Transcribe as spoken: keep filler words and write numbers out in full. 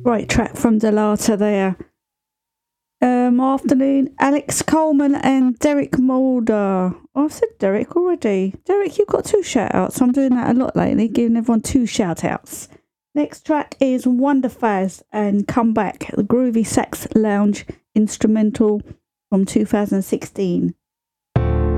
Right track from Delata there. Um, afternoon, Alex Coleman and Derek Mulder. Oh, I said Derek already. Derek, you got two shout outs. I'm doing that a lot lately, giving everyone two shout outs. Next track is Wonder Faz and Come Back, the Groovy Sax Lounge instrumental from two thousand sixteen.